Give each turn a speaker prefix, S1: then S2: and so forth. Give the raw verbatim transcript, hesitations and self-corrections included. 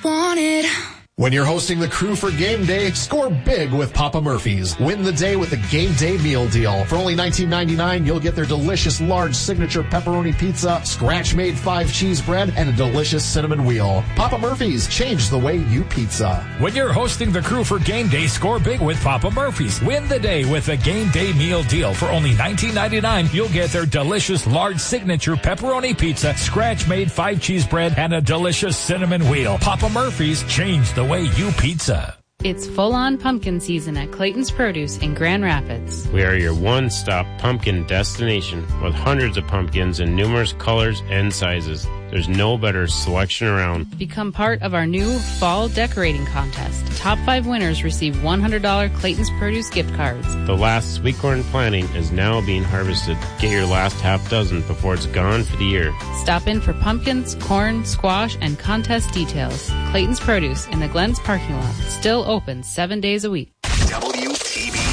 S1: wanted.
S2: When you're hosting the crew for game day, score big with Papa Murphy's. Win the day with the Game Day Meal Deal. For only nineteen ninety-nine dollars, you'll get their delicious large signature pepperoni pizza, scratch-made five cheese bread, and a delicious cinnamon wheel. Papa Murphy's, change the way you pizza.
S3: When you're hosting the crew for game day, score big with Papa Murphy's. Win the day with the Game Day Meal Deal. For only nineteen ninety-nine dollars, you'll get their delicious large signature pepperoni pizza, scratch-made five cheese bread, and a delicious cinnamon wheel. Papa Murphy's, change the way you pizza.
S4: It's full-on pumpkin season at Clayton's Produce in Grand Rapids.
S5: We are your one-stop pumpkin destination with hundreds of pumpkins in numerous colors and sizes. There's no better selection around.
S4: Become part of our new fall decorating contest. Top five winners receive one hundred dollars Clayton's Produce gift cards.
S5: The last sweet corn planting is now being harvested. Get your last half dozen before it's gone for the year.
S4: Stop in for pumpkins, corn, squash, and contest details. Clayton's Produce in the Glens parking lot. Still open seven days a week.
S6: W T B